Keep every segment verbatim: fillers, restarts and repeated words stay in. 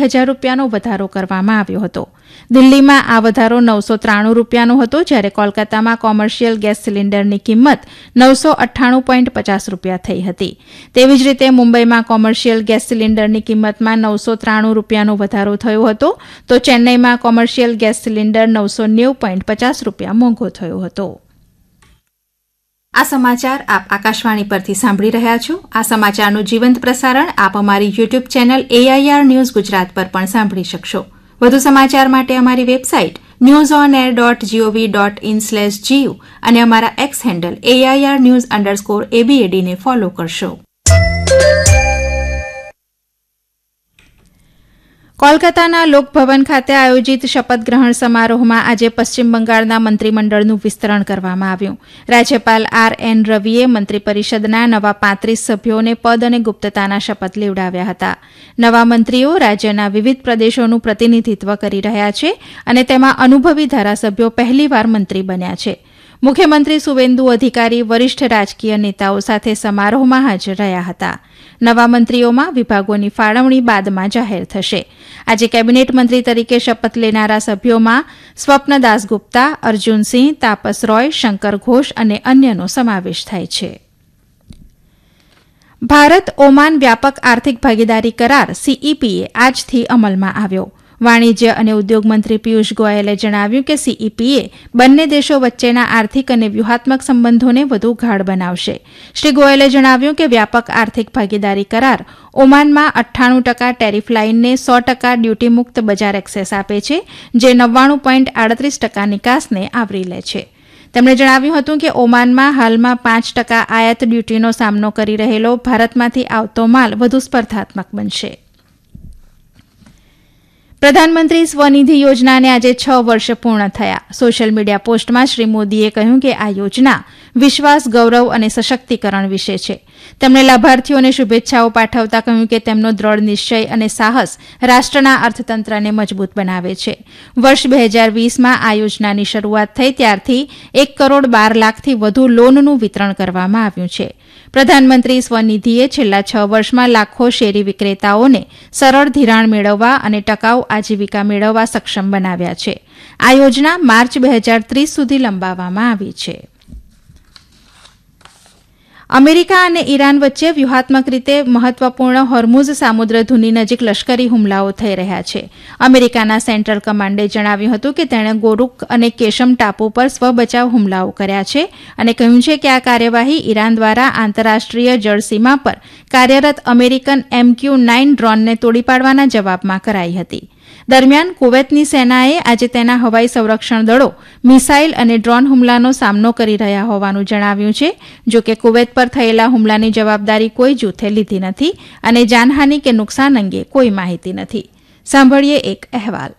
હજાર રૂપિયાનો વધારો કરવામાં આવ્યો હતો. દિલ્હીમાં આ વધારો નવસો ત્રાણું રૂપિયાનો હતો, જ્યારે કોલકાતામાં કોમર્શિયલ ગેસ સિલિન્ડરની કિંમત નવસો અઠ્ઠાણું પોઈન્ટ પચાસ રૂપિયા થઈ હતી. તેવી જ રીતે મુંબઈમાં કોમર્શિયલ ગેસ સિલિન્ડરની કિંમતમાં નવસો ત્રાણું રૂપિયાનો વધારો થયો હતો, તો ચેન્નઈમાં કોમર્શિયલ ગેસ સિલિન્ડર નવસો નેવું પોઈન્ટ પચાસ રૂપિયા મોંઘો થયો હતો. આ સમાચાર આપ આકાશવાણી પરથી સાંભળી રહ્યા છો. આ સમાચારનું જીવંત પ્રસારણ આપ અમારી YouTube channel AIR news Gujarat પર પણ સાંભળી શકશો. વધુ સમાચાર માટે અમારી website news on air dot GOV dot in slash GU અને અમારા x handle AIR news underscore એબીએડીને follow કરશો. કોલકાતાના લોકભવન ખાતે આયોજિત શપથ ગ્રહણ સમારોહમાં આજે પશ્ચિમ બંગાળના મંત્રીમંડળનું વિસ્તરણ કરવામાં આવ્યું. રાજ્યપાલ આર એન રવિએ મંત્રીપરિષદના નવા પાંત્રીસ સભ્યોને પદ અને ગુપ્તતાના શપથ લેવડાવ્યા હતા. નવા મંત્રીઓ રાજ્યના વિવિધ પ્રદેશોનું પ્રતિનિધિત્વ કરી રહ્યા છે અને તેમાં અનુભવી ધારાસભ્યો પહેલીવાર મંત્રી બન્યા છે. મુખ્યમંત્રી સુવેન્દુ અધિકારી વરિષ્ઠ રાજકીય નેતાઓ સાથે સમારોહમાં હાજર રહ્યા હતા. નવા મંત્રીઓમાં વિભાગોની ફાળવણી બાદમાં જાહેર થશે. આજે કેબિનેટ મંત્રી તરીકે શપથ લેનારા સભ્યોમાં સ્વપ્ન દાસગુપ્તા, અર્જુનસિંહ, તાપસ રોય, શંકર ઘોષ અને અન્યનો સમાવેશ થાય છે. ભારત ઓમાન વ્યાપક આર્થિક ભાગીદારી કરાર સીઈપીએ આજથી અમલમાં આવ્યો. વાણિજ્ય અને ઉદ્યોગ મંત્રી પિયુષ ગોયલે જણાવ્યું કે સીઈપીએ બંને દેશો વચ્ચેના આર્થિક અને વ્યૂહાત્મક સંબંધોને વધુ ગાઢ બનાવશે. શ્રી ગોયલે જણાવ્યું કે વ્યાપક આર્થિક ભાગીદારી કરાર ઓમાનમાં અઠ્ઠાણું ટકા ટેરિફ લાઇનને સો ટકા ડ્યુટી મુક્ત બજાર એક્સેસ આપે છે, જે નવ્વાણું પોઈન્ટ આડત્રીસ ટકા નિકાસને આવરી લે છે. તેમણે જણાવ્યું હતું કે ઓમાનમાં હાલમાં પાંચ ટકા આયાત ડ્યુટીનો સામનો કરી રહેલો ભારતમાંથી આવતો માલ વધુ સ્પર્ધાત્મક બનશે. પ્રધાનમંત્રી સ્વનિધિ યોજનાને આજે છ વર્ષ પૂર્ણ થયા. સોશિયલ મીડિયા પોસ્ટમાં શ્રી મોદીએ કહ્યું કે આ યોજના વિશ્વાસ, ગૌરવ અને સશક્તિકરણ વિશે છે. તેમણે લાભાર્થીઓને શુભેચ્છાઓ પાઠવતા કહ્યું કે તેમનો દ્રઢ નિશ્ચય અને સાહસ રાષ્ટ્રના અર્થતંત્રને મજબૂત બનાવે છે. વર્ષ બે હજાર વીસમાં આ યોજનાની શરૂઆત થઈ ત્યારથી એક કરોડ બાર લાખથી વધુ લોનનું વિતરણ કરવામાં આવ્યું છે. પ્રધાનમંત્રી સ્વનિધિએ છેલ્લા છ વર્ષમાં લાખો શેરી વિક્રેતાઓને સરળ ધિરાણ મેળવવા અને ટકાઉ આજીવિકા મેળવવા સક્ષમ બનાવ્યા છે. આ યોજના માર્ચ બે હજાર ત્રીસ સુધી લંબાવવામાં આવી છે. અમેરિકા અને ઈરાન વચ્ચે વ્યૂહાત્મક રીતે મહત્વપૂર્ણ હોર્મુઝ સામુદ્રધુની નજીક લશ્કરી હુમલાઓ થઈ રહ્યા છે. અમેરિકાના સેન્ટ્રલ કમાન્ડે જણાવ્યું હતું કે તેણે ગોરુક અને કેશમ ટાપુ પર સ્વબચાવ હુમલાઓ કર્યા છે અને કહ્યું છે કે આ કાર્યવાહી ઈરાન દ્વારા આંતરરાષ્ટ્રીય જળસીમા પર કાર્યરત અમેરિકન એમક્યુ નાઇન ડ્રોનને તોડી પાડવાના જવાબમાં કરાઈ હતી. દરમિયાન કુવૈતની સેનાએ આજે તેના હવાઈ સંરક્ષણ દળો મિસાઇલ અને ડ્રોન હુમલાનો સામનો કરી રહ્યા હોવાનું જણાવ્યું છે. જો કે કુવૈત પર થયેલા હુમલાની જવાબદારી કોઈ જૂથે લીધી નથી અને જાનહાની કે નુકસાન અંગે કોઈ માહિતી નથી. સાંભળીએ એક અહેવાલ.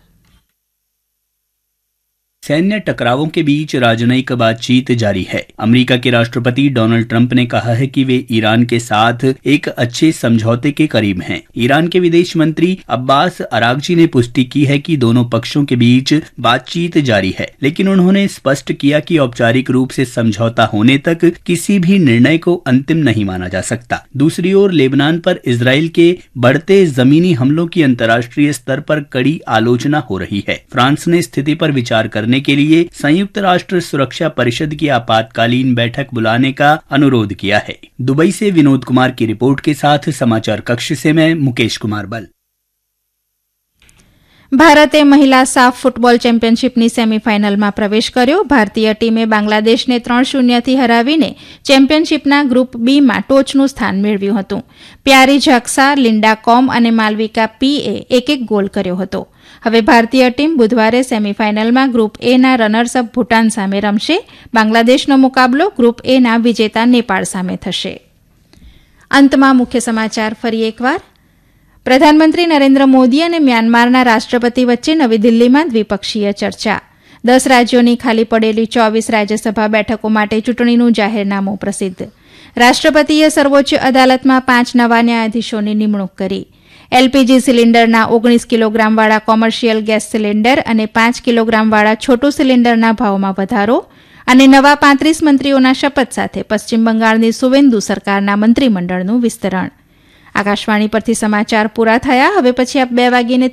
सैन्य टकरावों के बीच राजनयिक बातचीत जारी है. अमेरिका के राष्ट्रपति डोनाल्ड ट्रंप ने कहा है कि वे ईरान के साथ एक अच्छे समझौते के करीब हैं. ईरान के विदेश मंत्री अब्बास अरागची ने पुष्टि की है कि दोनों पक्षों के बीच बातचीत जारी है, लेकिन उन्होंने स्पष्ट किया कि औपचारिक रूप से समझौता होने तक किसी भी निर्णय को अंतिम नहीं माना जा सकता. दूसरी ओर लेबनान पर इजराइल के बढ़ते जमीनी हमलों की अंतर्राष्ट्रीय स्तर पर कड़ी आलोचना हो रही है. फ्रांस ने स्थिति पर विचार करने के लिए संयुक्त राष्ट्र सुरक्षा परिषद की आपातकालीन बैठक बुलाने का अनुरोध किया है. दुबई से विनोद कुमार की रिपोर्ट के साथ समाचार कक्ष से मैं मुकेश कुमार बल. ભારતે મહિલા સાફ ફૂટબોલ ચેમ્પિયનશીપની સેમીફાઇનલમાં પ્રવેશ કર્યો. ભારતીય ટીમે બાંગ્લાદેશને ત્રણ શૂન્યથી હરાવીને ચેમ્પિયનશીપના ગ્રુપ બીમાં ટોચનું સ્થાન મેળવ્યું હતું. પ્યારી ઝાકસા, લિન્ડા કોમ અને માલવિકા પીએ એક એક ગોલ કર્યો હતો. હવે ભારતીય ટીમ બુધવારે સેમીફાઇનલમાં ગ્રુપ એના રનર્સઅપ ભૂટાન સામે રમશે. બાંગ્લાદેશનો મુકાબલો ગ્રુપ એના વિજેતા નેપાળ સામે થશે. અંતમાં મુખ્ય સમાચાર ફરી એકવાર. પ્રધાનમંત્રી નરેન્દ્ર મોદી અને મ્યાનમારના રાષ્ટ્રપતિ વચ્ચે નવી દિલ્હીમાં દ્વિપક્ષીય ચર્ચા. દસ રાજ્યોની ખાલી પડેલી ચોવીસ રાજ્યસભા બેઠકો માટે ચૂંટણીનું જાહેરનામું પ્રસિદ્ધ. રાષ્ટ્રપતિએ સર્વોચ્ચ અદાલતમાં પાંચ નવા ન્યાયાધીશોની નિમણૂક કરી. એલપીજી સિલિન્ડરના ઓગણીસ કિલોગ્રામવાળા કોમર્શિયલ ગેસ સિલિન્ડર અને પાંચ કિલોગ્રામવાળા છોટું સિલિન્ડરના ભાવમાં વધારો અને નવા પાંત્રીસ મંત્રીઓના શપથ સાથે પશ્ચિમ બંગાળની સુવેન્દુ સરકારના મંત્રીમંડળનું વિસ્તરણ. આકાશવાણી પરથી સમાચાર પૂરા થયા. હવે પછી આપ બે વાગીને